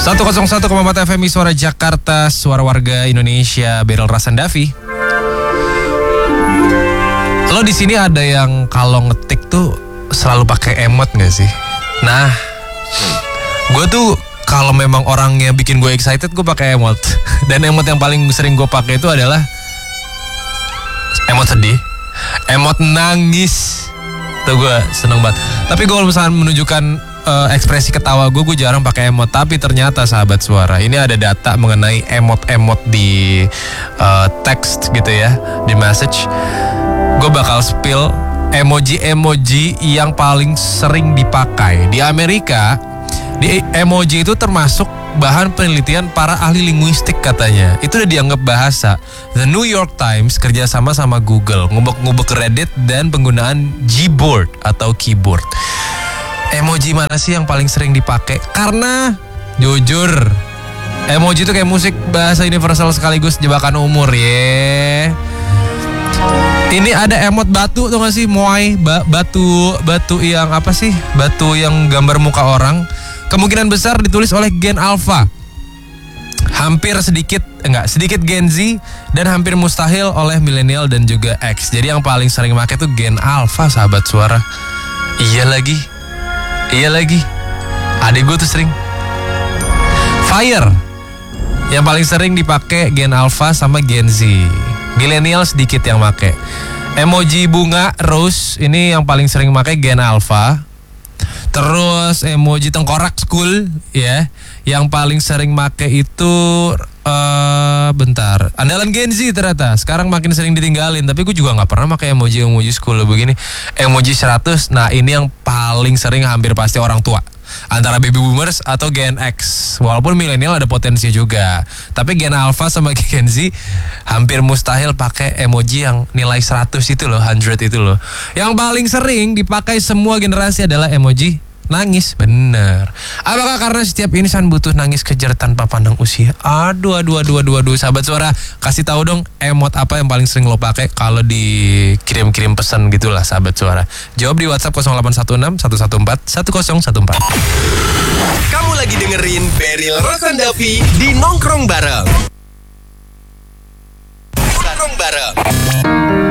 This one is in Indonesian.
101,4 FM Suara Jakarta, suara warga Indonesia. Beryl Rasandavi. Lo di sini ada yang kalau ngetik tuh selalu pakai emot nggak sih? Nah, gue tuh kalau memang orangnya bikin gue excited, gue pakai emot. Dan emot yang paling sering gue pakai itu adalah emot sedih, emot nangis. Tuh gue seneng banget. Tapi gue kalau misalnya menunjukkan ekspresi ketawa gue jarang pakai emot. Tapi ternyata sahabat suara, ini ada data mengenai emot-emot di teks gitu ya, di message. Gue bakal spill emoji-emoji yang paling sering dipakai di Amerika. Di emoji itu termasuk bahan penelitian para ahli linguistik katanya. Itu udah dianggap bahasa. The New York Times kerjasama sama Google ngubek-ngubek Reddit dan penggunaan Gboard atau keyboard. Emoji mana sih yang paling sering dipakai? Karena jujur, emoji itu kayak musik bahasa universal sekaligus jebakan umur ya. Ini ada emot batu, tuh gak sih? Moai, batu yang apa sih? Batu yang gambar muka orang. Kemungkinan besar ditulis oleh Gen Alpha. Sedikit Gen Z, dan hampir mustahil oleh milenial dan juga X. Jadi yang paling sering pakai tuh Gen Alpha, sahabat suara. Iya lagi. Adik gue tuh sering. Fire. Yang paling sering dipakai Gen Alpha sama Gen Z. Milenial sedikit yang pakai. Emoji bunga rose ini yang paling sering pakai Gen Alpha. Terus emoji tengkorak school ya, yang paling sering make itu bentar, andalan Gen Z ternyata. Sekarang makin sering ditinggalin, tapi gue juga nggak pernah pakai emoji school begini. Emoji 100, nah ini yang paling sering hampir pasti orang tua. Antara baby boomers atau Gen X. Walaupun milenial ada potensi juga, tapi Gen Alpha sama Gen Z hampir mustahil pakai emoji yang nilai 100 itu loh, 100 itu loh. Yang paling sering dipakai semua generasi adalah emoji nangis. Bener. Apakah karena setiap insan butuh nangis kejar tanpa pandang usia? Aduh. Sahabat suara, kasih tahu dong emot apa yang paling sering lo pakai kalau dikirim-kirim pesan gitulah, sahabat suara. Jawab di WhatsApp 0816 114 1014. Kamu lagi dengerin Beryl Rasandavi di Nongkrong Bareng.